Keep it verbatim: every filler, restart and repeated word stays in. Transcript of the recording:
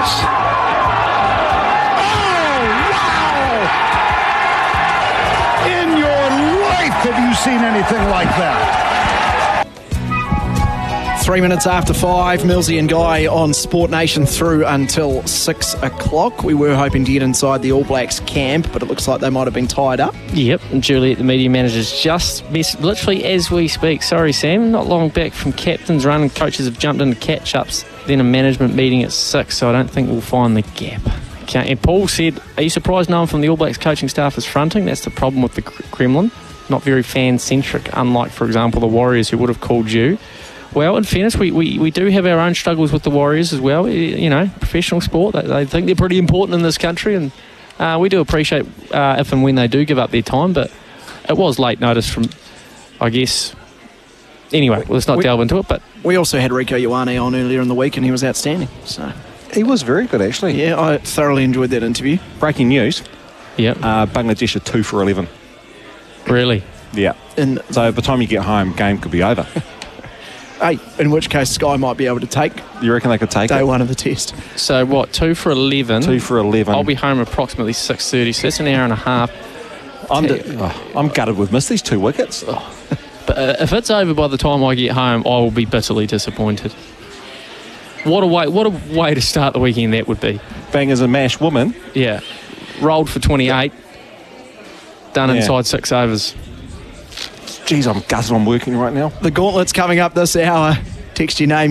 this. Oh, wow! In your life have you seen anything like that? Three minutes after five, Millsy and Guy on Sport Nation through until six o'clock. We were hoping to get inside the All Blacks camp, but it looks like they might have been tied up. Yep, and Juliet, the media manager's just missed, literally as we speak. Sorry, Sam, not long back from captain's run, and coaches have jumped into catch-ups, then a management meeting at six, so I don't think we'll find the gap. Okay. And Paul said, are you surprised no one from the All Blacks coaching staff is fronting? That's the problem with the Kremlin. Not very fan-centric, unlike, for example, the Warriors, who would have called you. Well, in fairness, we, we, we do have our own struggles with the Warriors as well. You know, professional sport, they, they think they're pretty important in this country, and uh, we do appreciate uh, if and when they do give up their time, but it was late notice from, I guess. Anyway, let's not we, delve into it. But we also had Rico Ioane on earlier in the week, and he was outstanding. So he was very good, actually. Yeah, I thoroughly enjoyed that interview. Breaking news. Yeah. Uh, Bangladesh are two for eleven. Really? Yeah. In, so by the time you get home, game could be over. Hey, in which case Sky might be able to take. You reckon they could take day it? Day one of the test. So what? Two for eleven. Two for eleven. I'll be home approximately six thirty. So that's an hour and a half. I'm, d- oh, I'm gutted we've missed these two wickets. Oh. But uh, if it's over by the time I get home, I will be bitterly disappointed. What a way! What a way to start the weekend that would be. Bang as a mash woman. Yeah, rolled for twenty-eight. Done yeah. inside six overs. Jeez, I'm gutted I'm working right now. The gauntlet's coming up this hour. Text your name.